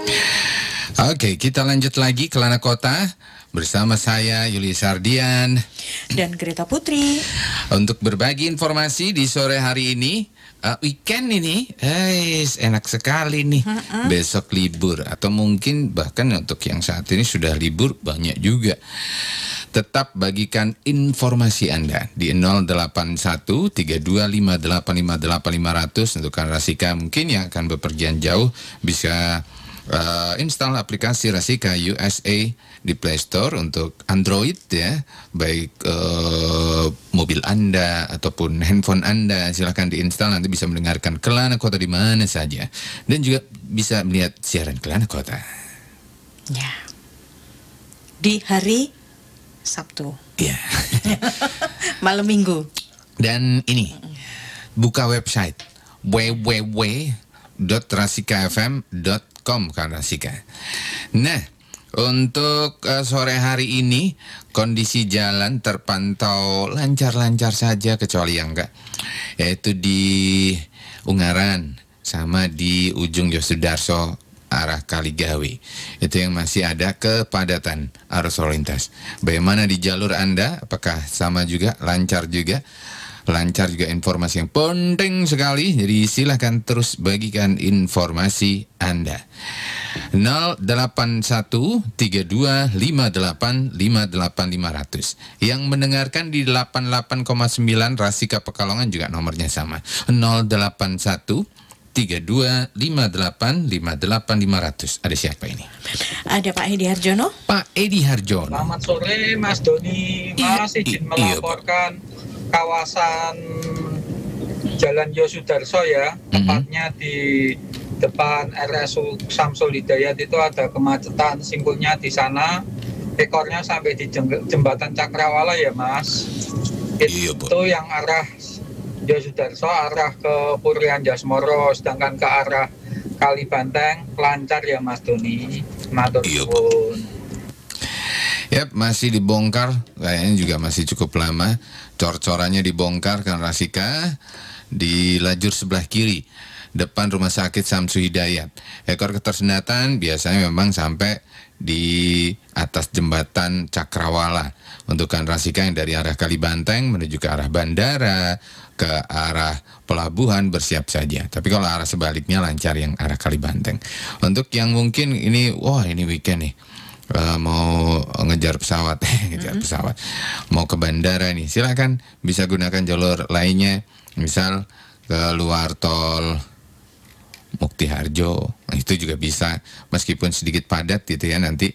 Oke, kita lanjut lagi ke Lana Kota bersama saya Yuli Sardian dan Greta Putri untuk berbagi informasi di sore hari ini. Weekend ini, enak sekali nih. Besok libur atau mungkin bahkan untuk yang saat ini sudah libur banyak juga. Tetap bagikan informasi Anda di 081-325858-500 untuk Rasika mungkin yang akan bepergian jauh bisa install aplikasi Rasika USA di Play Store untuk Android ya, baik mobil Anda ataupun handphone Anda, silahkan diinstal, nanti bisa mendengarkan Kelana Kota di mana saja dan juga bisa melihat siaran Kelana Kota. Ya. Di hari Sabtu. Ya. Malam Minggu. Dan ini buka website www.rasikafm.com kan Rasika. Nah, untuk sore hari ini kondisi jalan terpantau lancar-lancar saja kecuali yang enggak, yaitu di Ungaran sama di ujung Yosudarso arah Kaligawe. Itu yang masih ada kepadatan arus lalu lintas. Bagaimana di jalur Anda? Apakah sama juga, lancar juga? Lancar juga, informasi yang penting sekali. Jadi silahkan terus bagikan informasi Anda. 081325858500. Yang mendengarkan di 88,9 Rasika Pekalongan juga nomornya sama. 081325858500. Ada siapa ini? Ada Pak Edi Harjono. Pak Edi Harjono. Selamat sore Mas Doni. Mas izin melaporkan kawasan Jalan Yosudarso ya, tepatnya di depan RSU Samsul Hidayat itu ada kemacetan, simpulnya di sana ekornya sampai di jembatan Cakrawala ya Mas. Itu yang arah Yosudarso arah ke Purian Jasmoro, sedangkan ke arah Kalibanteng lancar ya Mas Doni. Matur suwun. Yap, masih dibongkar, kayaknya juga masih cukup lama. Cor-corannya dibongkar kan Rasika di lajur sebelah kiri depan Rumah Sakit Samsul Hidayat. Ekor ketersendatan biasanya memang sampai di atas jembatan Cakrawala. Untuk kan Rasika yang dari arah Kalibanteng menuju ke arah bandara, ke arah pelabuhan bersiap saja. Tapi kalau arah sebaliknya lancar yang arah Kalibanteng. Untuk yang mungkin ini, ini weekend nih. Mau ngejar pesawat, pesawat, mau ke bandara nih, silakan bisa gunakan jalur lainnya, misal ke luar tol Mukti Harjo, itu juga bisa, meskipun sedikit padat gitu ya nanti,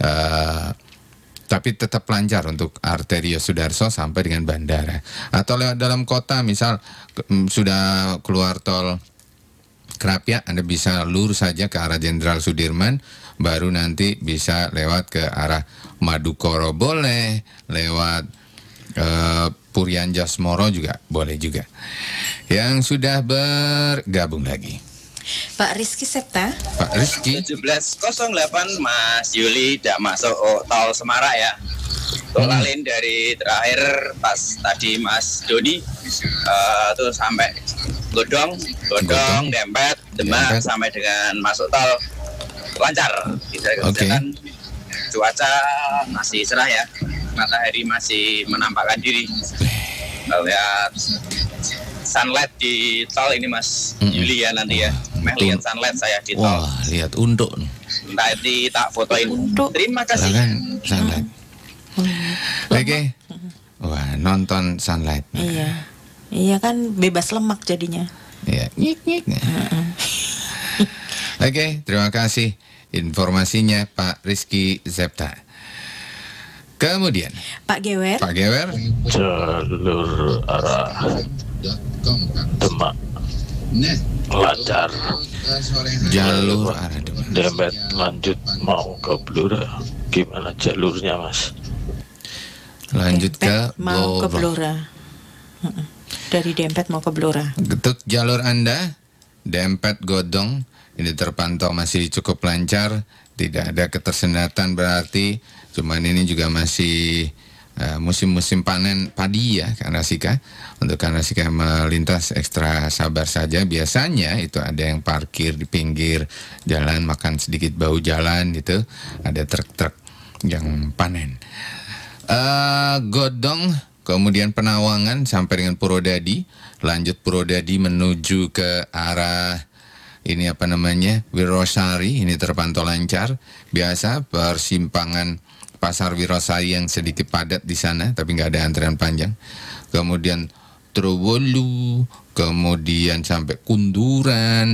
tapi tetap lancar untuk arteri Yosudarso sampai dengan bandara. Atau lewat dalam kota, misal sudah keluar tol Krapia, Anda bisa lurus saja ke arah Jenderal Sudirman, baru nanti bisa lewat ke arah Madukoro boleh, lewat Purian Jasmoro juga boleh juga. Yang sudah bergabung lagi, Pak Rizky Septa. Pak Rizky 1708 Mas Yuli tidak masuk tol Semarak ya. Tol Lalin dari terakhir pas tadi Mas Doni itu sampai Godong, Dempet, Demak sampai dengan masuk tol lancar. Tidak kesulitan. Cuaca masih cerah ya. Matahari masih menampakkan diri. Lihat sunlight di tol ini Mas Yuli ya nanti ya. Lihat sunlight saya di tol. Wah, lihat unduk. Nanti tak fotoin. Terima kasih. Sunlight. Oke. Wah, nonton sunlight. Iya kan bebas lemak jadinya. Iya, nyik. Oke, terima kasih informasinya Pak Rizky Zepta. Kemudian Pak Gewer. Jalur arah Demak lancar. Jalur arah Demak. Dempet lanjut mau ke Blora. Gimana jalurnya Mas? Lanjut Dempet ke mau ke Blora. Dari Dempet mau ke Blora. Untuk jalur Anda Dempet Godong ini terpantau masih cukup lancar, tidak ada ketersendatan berarti, cuman ini juga masih musim-musim panen padi ya Kak Rasika. Untuk Kak Rasika melintas ekstra sabar saja. Biasanya itu ada yang parkir di pinggir jalan, makan sedikit bau jalan gitu. Ada truk-truk yang panen. Godong, kemudian Penawangan sampai dengan Purwodadi, lanjut Purwodadi menuju ke arah ini Wirosari, ini terpantau lancar. Biasa persimpangan Pasar Wirosari yang sedikit padat di sana, tapi nggak ada antrian panjang. Kemudian Trowolu, kemudian sampai Unduran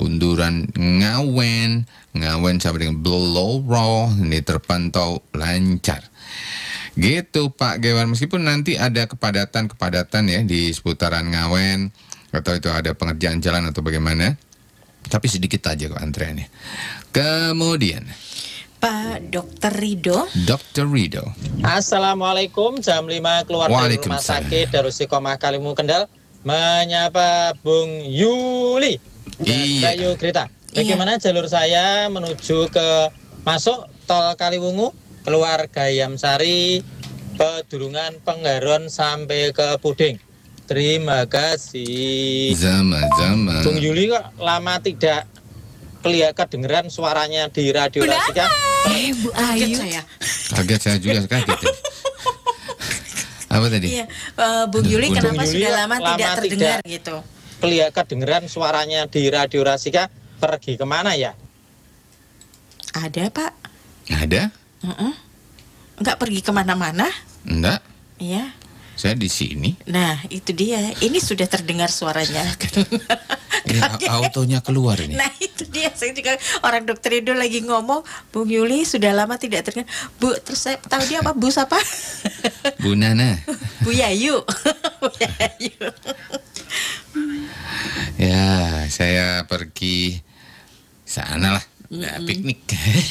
Ngawen sampai dengan Bloro, ini terpantau lancar. Gitu Pak Gewan, meskipun nanti ada kepadatan ya di seputaran Ngawen, atau itu ada pengerjaan jalan atau bagaimana, tapi sedikit aja kok antreannya. Kemudian Pak Dr. Rido. Dr. Rido. Assalamualaikum, jam 5 keluar dari rumah sakit Darussikomah Kalimu Kendal, menyapa Bung Yuli dan Bayu Grita. Bagaimana jalur saya menuju ke masuk tol Kaliwungu, keluar Gayam Sari, Pedurungan, Penggaron sampai ke Puding. Terima kasih. Zaman. Bung Yuli kok lama tidak kedengeran suaranya di radio Rasika. Bu Ayu. Kaget saya juga kaget. Ya. Apa tadi? Iya, Bung Yuli kenapa sudah lama tidak terdengar gitu? Kedengeran suaranya di radio Rasika, pergi kemana ya? Ada Pak. Ada? Enggak pergi kemana-mana? Enggak. Iya. Saya di sini. Nah, itu dia. Ini sudah terdengar suaranya. Autonya keluar ini. Nah, itu dia. Saya juga orang Dokter Rido lagi ngomong, Bung Yuli sudah lama tidak terdengar. Bu, terus saya tahu dia apa? Bu siapa? Bu Nana. Bu Yayu. Bu Yayu. Ya, saya pergi sana lah. Piknik.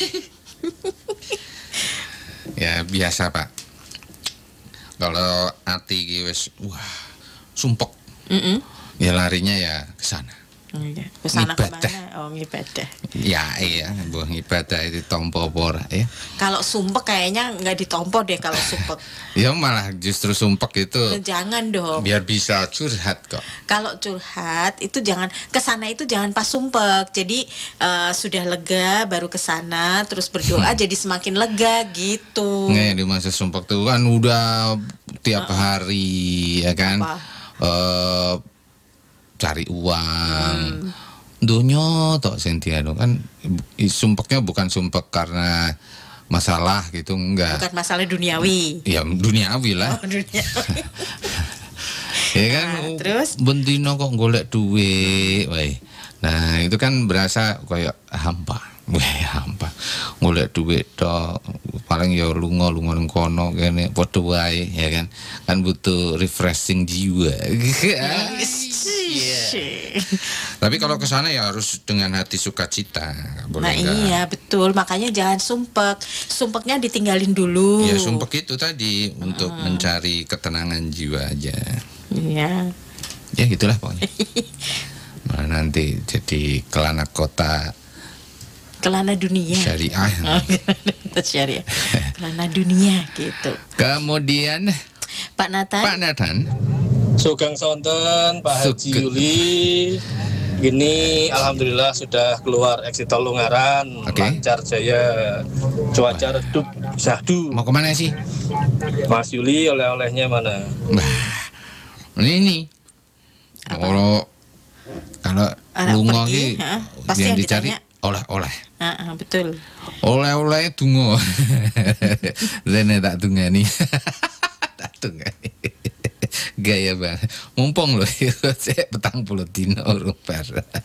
Ya, biasa Pak. Kalau ati wis sumpek. Ya larinya ya ke sana. Ke sana kemana? Oh, ngibadah. Ya iya, buah ibadah itu tompo pora ya. Kalau sumpek kayaknya nggak ditompo deh kalau sumpek. Ya malah justru sumpek itu. Jangan dong. Biar bisa curhat kok. Kalau curhat itu jangan ke sana, itu jangan pas sumpek. Jadi sudah lega baru ke sana, terus berdoa jadi semakin lega gitu. Nggak, di masa sumpek tuh kan udah tiap hari ya kan. Cari uang. Dunia tok Cynthia kan sumpeknya bukan sumpek karena masalah gitu, enggak. Bukan masalah duniawi. Ya duniawi lah. Oh, duniawi. Ya kan, terus bentino kok golek duit, wae. Nah, itu kan berasa kayak hampa. Hampa. Golek duit tok, paling ya lunga nang kono kene padha wae ya kan. Kan butuh refreshing jiwa. Tapi kalau ke sana ya harus dengan hati sukacita. Nah iya betul, makanya jangan sumpek. Sumpeknya ditinggalin dulu. Ya sumpek itu tadi untuk mencari ketenangan jiwa aja. Iya. Ya gitulah pokoknya. Nah, nanti jadi kelana kota. Kelana dunia. Syariah. Syariah. Kelana dunia gitu. Kemudian Pak Nathan. Sugeng Sonten, Pak Haji Yuli. Gini, alhamdulillah sudah keluar exit tol Ungaran, lancar jaya, cuaca redup, syahdu. Mau kemana sih? Mas Yuli, oleh-olehnya mana? Ini. Kalau lunga iki yang dicari oleh-oleh. Betul. Oleh-oleh tunggu. Rene tak tungani. Tak tungani. Gaya banget. Mumpung loh, saya petang puluh dino ruper.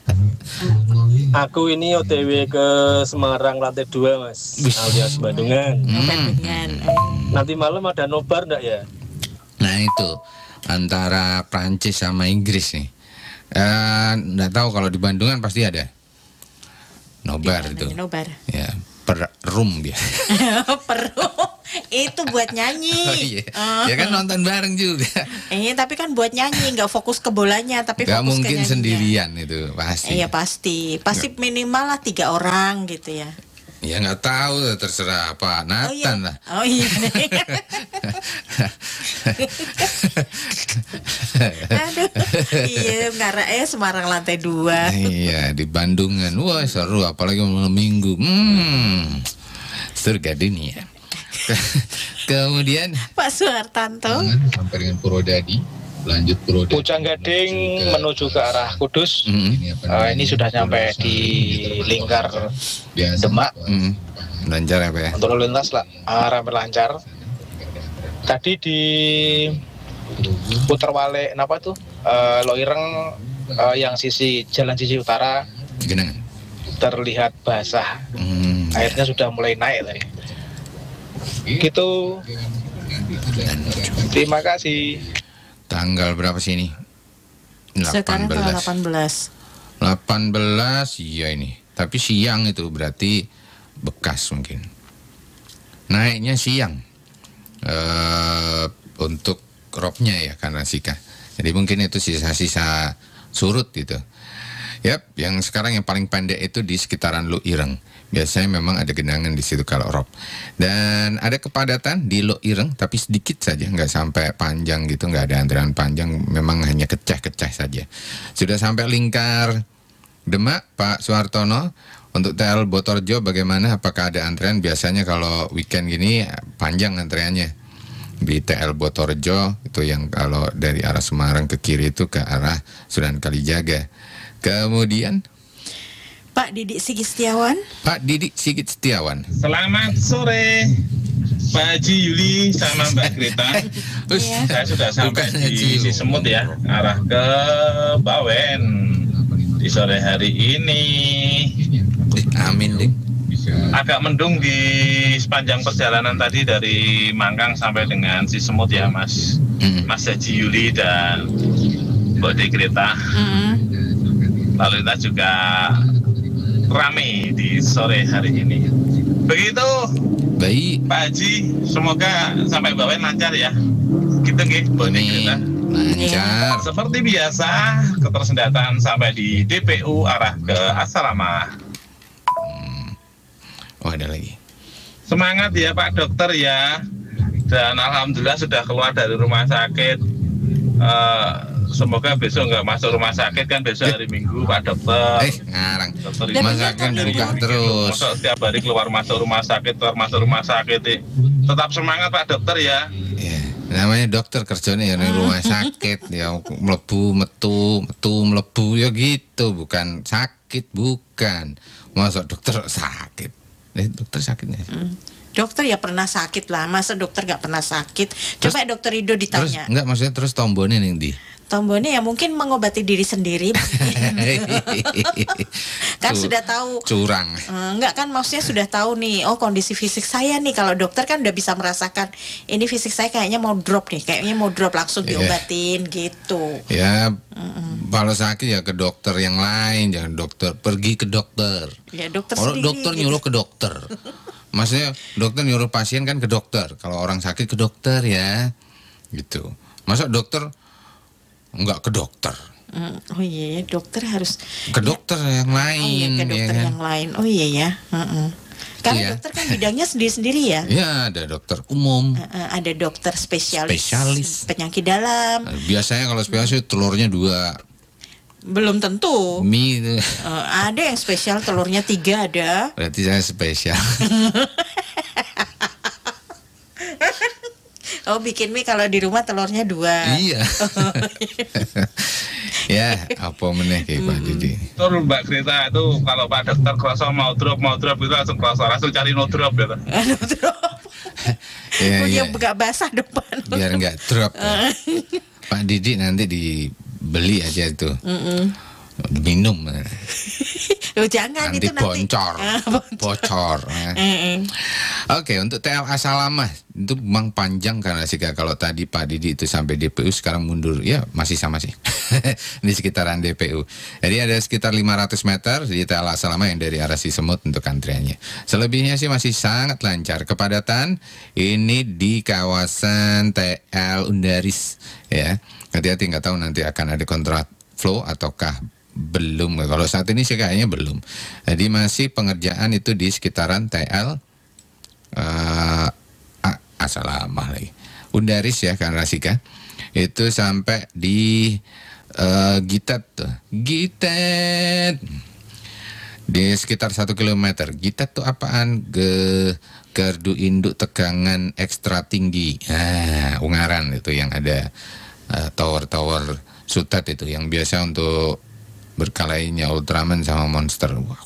Aku ini OTW ke Semarang lantai 2 Mas, alias Bandungan. Nanti malam ada nobar enggak ya? Nah itu antara Prancis sama Inggris nih. Nggak tahu kalau di Bandungan pasti ada nobar itu. Nobar. Ya, per room dia. Per room. Itu buat nyanyi. Oh, iya. Ya kan nonton bareng juga. Tapi kan buat nyanyi, nggak fokus ke bolanya, tapi gak fokus mungkin ke sendirian itu pasti. Iya pasti minimal lah 3 orang gitu ya. Ya nggak tahu, terserah Pak Nathan lah. Oh iya. Aduh. Iya, ngarah Semarang lantai 2. Iya, di Bandungan. Wah, seru apalagi malam Minggu. Surga dunia. Kemudian Pak Suhartanto sampai dengan Purwodadi, lanjut Purwodadi. Pucang Gading menuju ke arah Kudus. Ini sudah sampai di lingkar Demak. Lancar ya Pak ya? Untuk lalu lintas lah, ramai lancar. Tadi di putar balik apa tuh? Loireng yang jalan sisi utara Genangan. terlihat basah. Airnya sudah mulai naik tadi. Gitu. Terima kasih. Tanggal berapa sih ini? 18. sekarang tanggal 18. 18, iya ini. Tapi siang itu berarti bekas mungkin. Naiknya siang. Untuk ropnya ya karena Sika. Jadi mungkin itu sisa-sisa surut gitu. Yap, yang sekarang yang paling pendek itu di sekitaran Lu Ireng. Biasanya memang ada genangan di situ kalau rob. Dan ada kepadatan di Lu Ireng, tapi sedikit saja, nggak sampai panjang gitu, nggak ada antrian panjang, memang hanya keceh-keceh saja. Sudah sampai lingkar Demak, Pak Suhartono. Untuk TL Botorjo bagaimana? Apakah ada antrian? Biasanya kalau weekend gini panjang antriannya. Di TL Botorjo itu yang kalau dari arah Semarang ke kiri itu ke arah Sunan Kalijaga. Kemudian Pak Didik Sigit Setiawan. Pak Didik Sigit Setiawan. Selamat sore Pak Haji Yuli sama Mbak Greta. Saya sudah sampai di Cisemut ya, arah ke Bawen di sore hari ini. Amin deh. Agak mendung di sepanjang perjalanan tadi dari Mangkang sampai dengan Cisemut ya Mas. Mas Haji Yuli dan Mbak Greta. Lalu lintas juga rame di sore hari ini. Begitu. Baik. Pak Haji, semoga sampai Bawen lancar ya. Gitu nggih, Mbak Greta. Lancar. Seperti biasa, ketersendatan sampai di DPU arah ke asrama. Oh, ada lagi. Semangat ya Pak Dokter ya. Dan alhamdulillah sudah keluar dari rumah sakit. Semoga besok nggak masuk rumah sakit kan, besok hari Minggu Pak Dokter. Ngarang. Dokter Rumah sakit buka terus. Masuk setiap hari keluar masuk rumah sakit, keluar masuk rumah sakit. Tetap semangat Pak Dokter ya. Ya, namanya dokter kerjanya ya di rumah sakit ya, melebu metu melebu ya gitu, bukan sakit, bukan. Masa dokter sakit? Dokter sakitnya. Dokter ya pernah sakit lah, masa dokter gak pernah sakit? Coba dokter Rido ditanya. Enggak, maksudnya terus tombonnya nih di. Tombonnya ya mungkin mengobati diri sendiri. Kan sudah tahu. Curang. Enggak kan, maksudnya sudah tahu nih, oh kondisi fisik saya nih. Kalau dokter kan udah bisa merasakan, ini fisik saya kayaknya mau drop nih, kayaknya mau drop, langsung diobatin gitu. Ya, kalau sakit ya ke dokter yang lain, jangan dokter, pergi ke dokter. Ya dokter Kalau sendiri. dokter nyuruh ke dokter. Maksudnya dokter nyuruh pasien kan ke dokter. Kalau orang sakit ke dokter ya, gitu. Masa dokter enggak ke dokter? Oh iya ya, dokter harus ke dokter yang lain. Oh iya, ke dokter ya yang lain. Oh iya ya. Karena Iya. dokter kan bidangnya sendiri-sendiri ya. Ya, ada dokter umum. Ada dokter spesialis penyakit dalam. Biasanya kalau spesialis telurnya 2. Belum tentu. Mie itu. Ada yang spesial telurnya 3 ada. Berarti saya spesial. Oh, bikin mie kalau di rumah telurnya 2. Iya. Ya, apa meneh kayak Pak Didi. Betul Mbak Greta, itu kalau Pak Dokter kerasa mau drop itu langsung cari no drop gitu. No drop. Ya, Gak basah depan. Biar nggak drop. Pak Didi nanti dibeli aja itu. Minum. Loh, jangan nanti itu boncor. Bocor. Oke, untuk TLA Salamah itu memang panjang karena kalau tadi Pak Didi itu sampai DPU, sekarang mundur ya masih sama sih. Di sekitaran DPU. Jadi ada sekitar 500 meter di TLA Salamah yang dari arah Cisemut untuk antriannya. Selebihnya sih masih sangat lancar. Kepadatan ini di kawasan TL Undaris ya. Hati-hati, nggak tahu nanti akan ada kontraflow ataukah belum. Kalau saat ini sih kayaknya belum. Jadi masih pengerjaan itu di sekitaran TL Salamah lagi. Undaris ya kan Rasika. Itu sampai di Gitet tuh. Gitet. Di sekitar 1 kilometer. Gitet tuh apaan? Gardu induk tegangan ekstra tinggi. Ungaran itu yang ada tower-tower Sutat itu yang biasa untuk berkalainya Ultraman sama monster.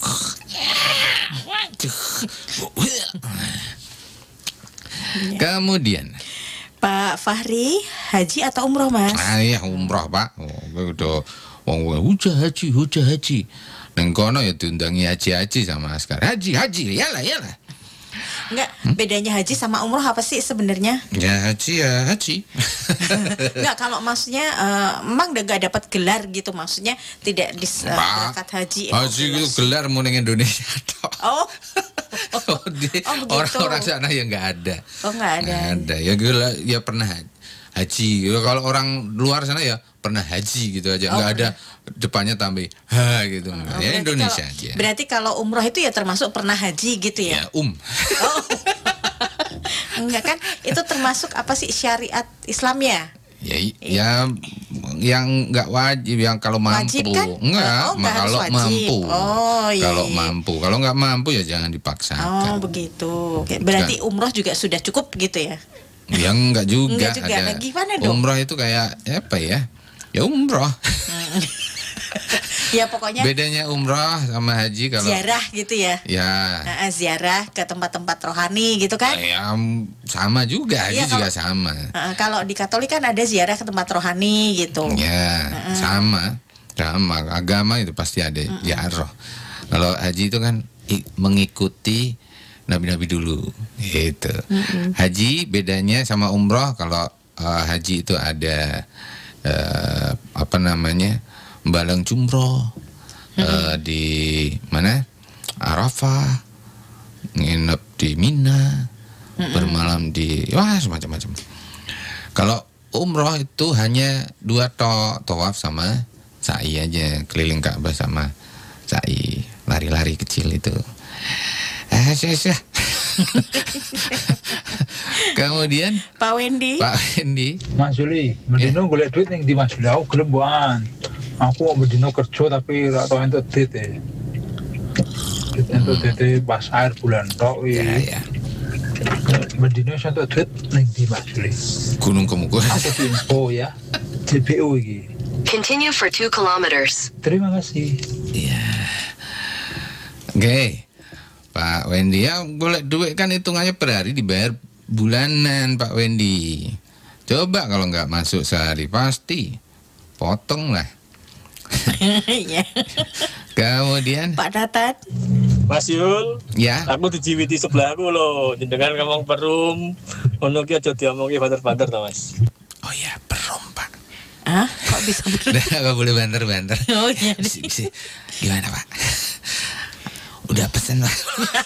Kemudian Pak Fahri, haji atau umroh Mas? Iya umroh Pak. Udah hujah haji. Neng kono ya diundangi haji sama Askar. Haji, yalah. Enggak, bedanya haji sama umroh apa sih sebenarnya? Ya haji. Enggak, kalau maksudnya emang udah gak dapat gelar gitu, maksudnya tidak berangkat haji. Haji itu gelar mau neng Indonesia toh. Oh. Orang-orang sana ya nggak ada. Oh nggak ada. Nggak ada. Ya gelar ya pernah haji. Kalau orang luar sana ya pernah haji gitu aja. Nggak ada depannya tambah gitu. Ya Indonesia aja. Berarti kalau umroh itu ya termasuk pernah haji gitu ya? Ya Oh. Enggak kan? Itu termasuk apa sih syariat Islam ya? Ya yang nggak wajib, yang kalau mampu. Wajib kan? Kalau mampu. Oh iya. Kalau mampu, kalau nggak mampu ya jangan dipaksakan. Oh begitu. Berarti umroh juga sudah cukup gitu ya? Ya enggak juga. Ada gimana dong? Umroh itu kayak apa ya? Ya umroh. Ya pokoknya bedanya umroh sama haji kalau ziarah gitu ya. Ya. Ziarah ke tempat-tempat rohani gitu kan? Ya sama juga, haji juga sama. Kalau di Katolik kan ada ziarah ke tempat rohani gitu. Ya, sama. Agama itu pasti ada ziarah. Kalau haji itu kan mengikuti nabi-nabi dulu gitu. Haji bedanya sama umroh, kalau haji itu ada Balang Jumroh, di mana? Arafah, nginep di Mina, bermalam di semacam-macam. Kalau umroh itu hanya 2 tawaf sama sa'i aja, keliling Ka'bah sama sa'i, lari-lari kecil itu. Kemudian Pak Wendy. Mas Juli, mendino golek duit ning di Mas Juli, aku gelem buan. Aku mau mendino kerja tapi ora tau entuk duit e. Entuk duit pas air bulan tok ya. Mendino iso entuk duit ning di Mas Juli. Gunung Kemukur. Aku info ya. JPU iki. Continue for 2 kilometers. Terima kasih. Iya. Oke. Pak Wendy, ya golek duit kan hitungannya per hari, dibayar bulanan Pak Wendy. Coba kalau nggak masuk sehari pasti potong lah. Kemudian Pak Tatat. Mas Yul. Ya. Aku dijiwiti sebelahku loh. Jenengan ngomong perum. Ono ki aja diomongi banter-banter to, Mas. Oh ya, perum, Pak. Kok bisa begitu? Nggak boleh banter-banter. Oh iya. Gimana, Pak? Udah pesen lah.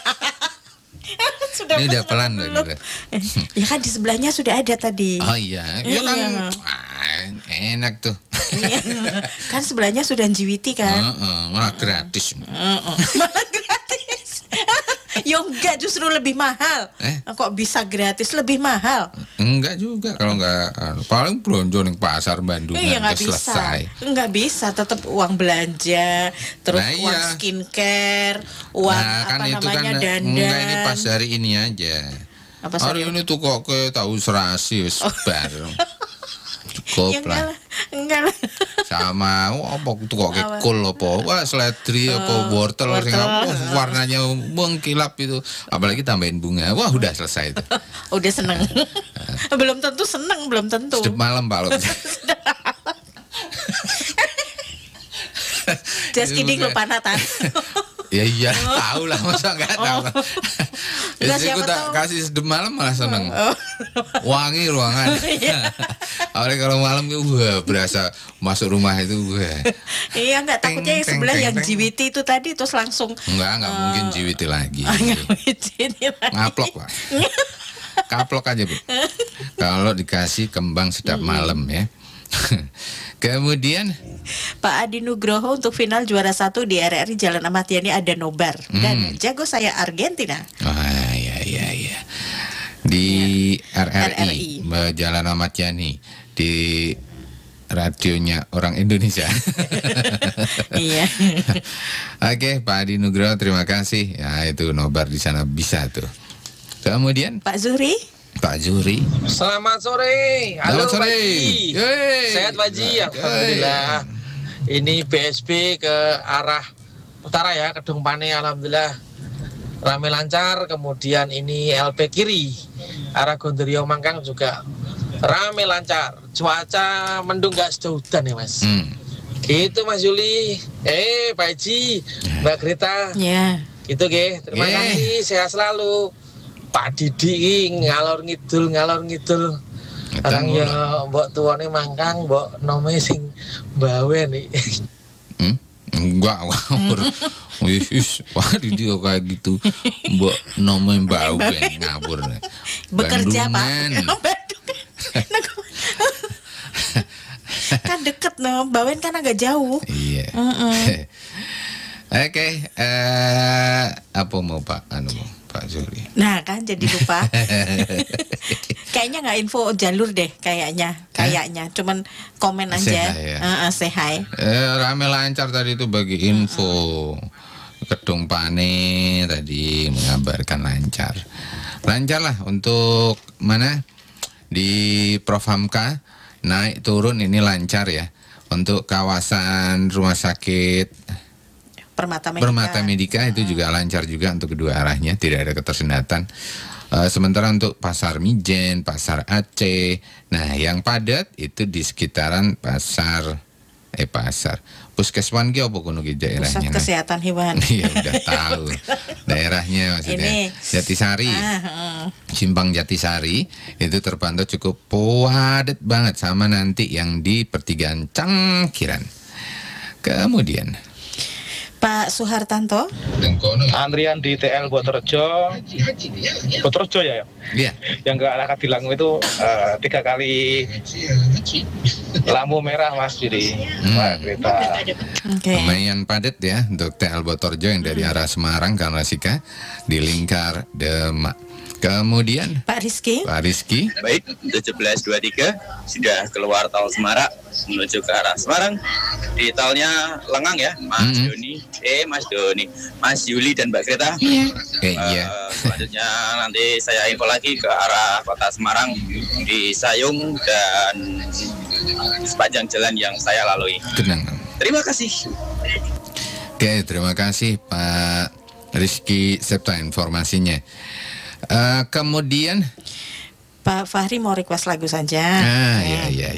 Ini udah pelan loh. Ya kan di sebelahnya sudah ada tadi. Oh iya. Ya kan enak tuh. Kan sebelahnya sudah jiwiti kan. Malah gratis. Malah gratis. Ya enggak, justru lebih mahal. Kok bisa gratis, lebih mahal? Enggak juga, kalau enggak paling belanja ning pasar Bandung nggak bisa. Enggak bisa, tetap uang belanja, terus uang skincare, uang dandan. Enggak, ini pas hari ini aja. Hari ini tuh kok tahu serasi wis bar. Cukup lah. Enggak lah. Sama apa tuh kok kol apa seledri apa wortel sing warnanya mengkilap itu, apalagi tambahin bunga, wah udah selesai itu. Udah seneng. Belum tentu seneng, belum tentu. Sedep malam Pak. Just kidding lo Panatan. Ya iya, tahu lah, masa nggak tahu. Jadi aku tak kasih sedep malam malah seneng. Wangi ruangan. Apalagi kalau malam itu berasa masuk rumah itu Iya, nggak takutnya yang sebelah yang JWT itu tadi terus langsung. Nggak mungkin JWT lagi. Ngaplok Pak. Kaplok aja Bu. Kalau dikasih kembang sedap malam ya. Kemudian Pak Adi Nugroho untuk final juara 1 di RRI Jalan Ahmad Yani ada nobar dan jago saya Argentina. Oh iya. Di RRI Jalan Ahmad Yani di radionya orang Indonesia. Iya. Oke, Pak Adi Nugroho terima kasih. Ya itu nobar di sana bisa tuh. Kemudian Pak Zuhri. Selamat sore. Halo Pak Ji. Sehat Pak Ji? Alhamdulillah. Ini BSB ke arah utara ya, Kedung Pane, alhamdulillah ramai lancar. Kemudian ini LP kiri arah Gondorio Mangkang juga ramai lancar. Cuaca mendung gak sejudan ya Mas. Gitu Mas Yuli. Pak Ji, Mbak Greta. Ya. Gitu ge. Terima kasih, sehat selalu. Pak Didi ngalor ngidul. Sekarang ya mbok tuane Mangkang, mbok nome sing bawe nih. Enggak, wah Didi kayak gitu. Mbok nome bawe ngabur. Bekerja Pak. Kan deket no, Bawen kan agak jauh. Iya. Oke, apa mau Pak Pak Zuhri? Nah kan jadi lupa. Kayaknya nggak info jalur deh, kayaknya. Cuman komen aja. Say hi. Rame lancar tadi itu bagi info. Kedung Pane tadi mengabarkan lancar lah untuk mana di Prof Hamka naik turun ini lancar ya untuk kawasan rumah sakit Permata Medika itu juga lancar juga untuk kedua arahnya, tidak ada ketersendatan. Sementara untuk Pasar Mijen, Pasar Aceh, nah yang padat itu di sekitaran pasar Puskeswan ki apa kuno ki daerahnya? Pusat Kesehatan Hewan. Iya udah tahu daerahnya maksudnya. Jatisari, Simpang Jatisari itu terpantau cukup padat banget sama nanti yang di pertigaan Cangkiran. Kemudian Pak Suhartanto. Antrian di TL Botorjo ya? Iya. Yang ke arah Kadilangu itu 3 kali lampu merah Mas, jadi kereta. Lumayan padat ya untuk TL Botorjo yang dari arah Semarang ke arah Sika di lingkar Demak. Kemudian Pak Rizky. Baik, 1723 sudah keluar tol Semarak menuju ke arah Semarang. Di tolnya lengang ya, Mas Yuli dan Mbak Greta. Selanjutnya nanti saya info lagi ke arah kota Semarang di Sayung dan sepanjang jalan yang saya lalui. Tenang. Terima kasih. Oke, terima kasih Pak Rizky Septa informasinya. Kemudian Pak Fahri mau request lagu saja. Iya.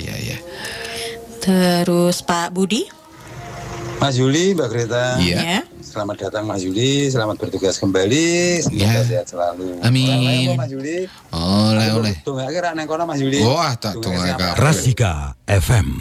Terus Pak Budi. Mas Yuli, Mbak Greta. Iya. Selamat datang Mas Yuli, selamat bertugas kembali. Semoga sehat selalu. Amin. Mas Yuli. Oleh. Tunggu aja nang kono Mas Yuli. Wah, tak tunggu aja. Rasika FM.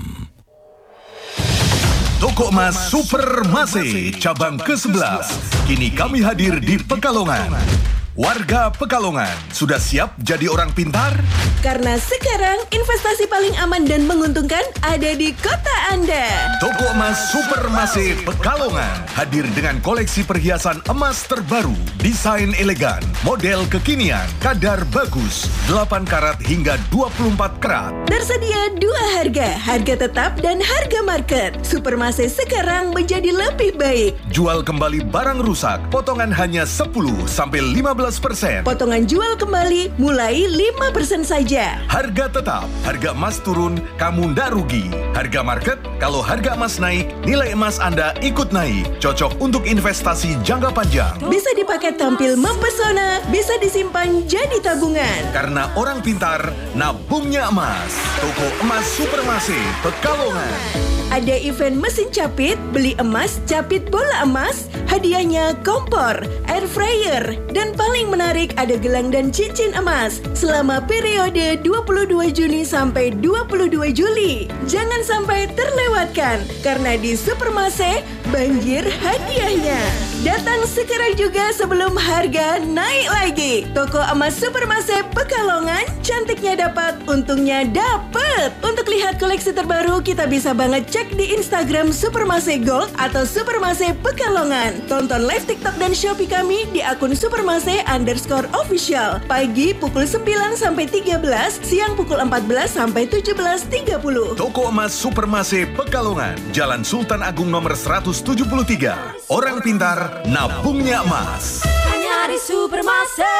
Toko Emas Supermase cabang ke-11. Kini kami hadir di Pekalongan. Warga Pekalongan, sudah siap jadi orang pintar? Karena sekarang investasi paling aman dan menguntungkan ada di kota Anda. Toko Emas Supermase Pekalongan hadir dengan koleksi perhiasan emas terbaru, desain elegan, model kekinian, kadar bagus, 8 karat hingga 24 karat. Tersedia 2 harga tetap dan harga market. Supermase sekarang menjadi lebih baik. Jual kembali barang rusak, potongan hanya 10-15%. Potongan jual kembali mulai 5% saja. Harga tetap, harga emas turun, kamu ndak rugi. Harga market, kalau harga emas naik, nilai emas Anda ikut naik. Cocok untuk investasi jangka panjang. Bisa dipakai tampil mempesona, bisa disimpan jadi tabungan. Karena orang pintar, nabungnya emas. Toko Emas Supermase Pekalongan. Ada event mesin capit, beli emas, capit bola emas, hadiahnya kompor, air fryer, dan paling menarik ada gelang dan cincin emas selama periode 22 Juni sampai 22 Juli. Jangan sampai terlewatkan, karena di Supermase banjir hadiahnya. Datang sekarang juga sebelum harga naik lagi. Toko emas Supermase Pekalongan, cantiknya dapat, untungnya dapat. Untuk lihat koleksi terbaru, kita bisa banget cek di Instagram Supermase Gold atau Supermase Pekalongan. Tonton live TikTok dan Shopee kami di akun Supermase_official. Pagi pukul 9 sampai 13, siang pukul 14 sampai 17.30. Toko emas Supermase Pekalongan, Jalan Sultan Agung nomor 173. Orang pintar, nabungnya emas. Hanya di Supermase.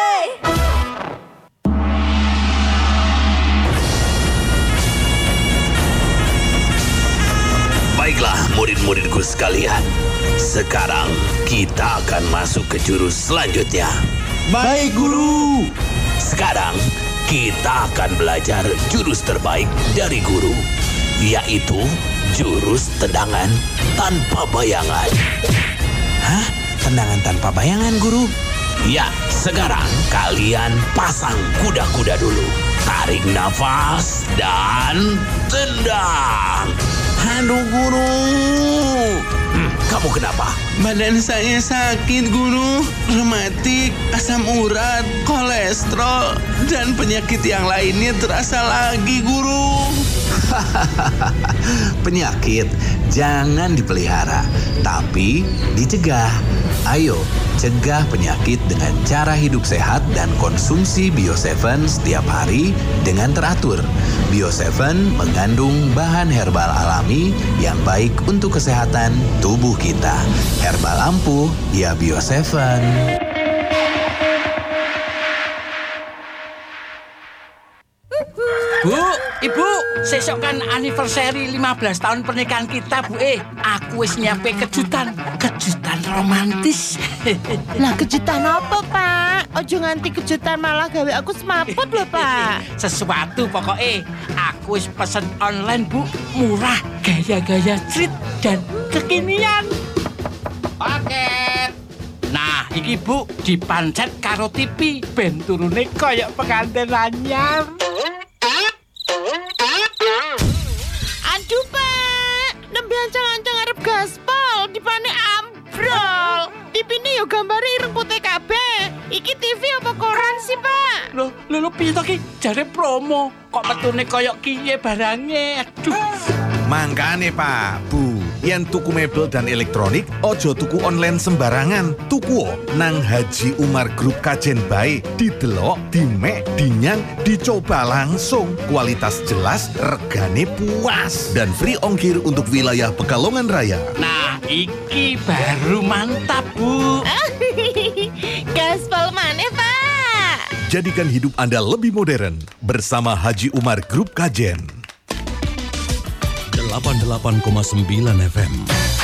Baiklah murid-muridku sekalian, sekarang kita akan masuk ke jurus selanjutnya. Baik, Guru. Sekarang kita akan belajar jurus terbaik dari guru, yaitu jurus tendangan tanpa bayangan. Hah? Tendangan tanpa bayangan, Guru? Ya, sekarang kalian pasang kuda-kuda dulu. Tarik nafas dan tendang. Aduh, Guru. Kamu kenapa? Badan saya sakit, Guru. Rematik, asam urat, kolesterol, dan penyakit yang lainnya terasa lagi, Guru. Penyakit jangan dipelihara, tapi dicegah. Ayo, cegah penyakit dengan cara hidup sehat dan konsumsi Bio7 setiap hari dengan teratur. Bio7 mengandung bahan herbal alami yang baik untuk kesehatan tubuh kita. Herbal ampuh, ya Bio7. Bu, Ibu, sesok kan anniversary 15 tahun pernikahan kita, Bu. Aku wis nyiapin kejutan romantis. Lah kejutan apa, Pak? Ojo nganti kejutan malah gawe aku semaput lho, Pak. Sesuatu pokoknya. Aku wis pesen online, Bu. Murah, gaya-gaya street dan kekinian. Paket. Nah, iki Bu dipancet karo TV, ben turune koyok pengantin anyar. Aduh, Pak, nembe ancang-ancang arep gaspol, dipane ambrol. TV-ne yo gambare ireng putih kabeh. Iki TV apa koran sih, Pak? Lho piye to ki? Jare promo. Kok metune koyok kiye barange? Aduh. Mangkane Pak, Bu, yen tuku mebel dan elektronik, ojo tuku online sembarangan. Tuku nang Haji Umar Group Kajen bae. Didelok, dimek, dinyang, dicoba langsung. Kualitas jelas, regane puas. Dan free ongkir untuk wilayah Pekalongan Raya. Nah, iki baru mantap, Bu. Gaspol maneh, Pak. Jadikan hidup Anda lebih modern bersama Haji Umar Group Kajen. 88,9 FM